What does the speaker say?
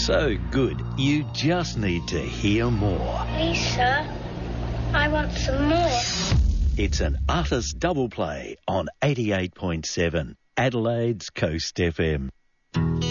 So good, you just need to hear more. Please, sir, I want some more. It's an artist double play on 88.7 Adelaide's Coast FM.